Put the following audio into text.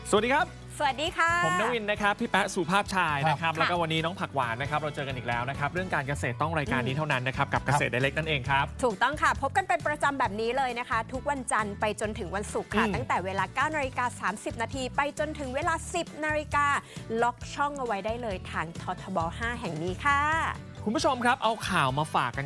สวัสดีครับสวัสดีค่ะผมนวินนะครับพี่แป๊ะสุภาพชายนะครับแล้วก็วันนี้น้องผักหวานนะครับเราเจอกันอีกแล้วนะครับเรื่องการเกษตรต้องรายการนี้เท่านั้นนะครับกับเกษตรไดเรกนั่นเองครับถูกต้องค่ะพบกันเป็นประจำแบบนี้เลยนะคะทุกวันจันทร์ไปจนถึงวันศุกร์ค่ะตั้งแต่เวลา 9:30 น.ไปจนถึงเวลา 10 นาฬิกาล็อกช่องเอาไว้ได้เลยทางททบ 5 แห่งนี้ค่ะคุณผู้ชมครับเอาข่าวมาฝากกัน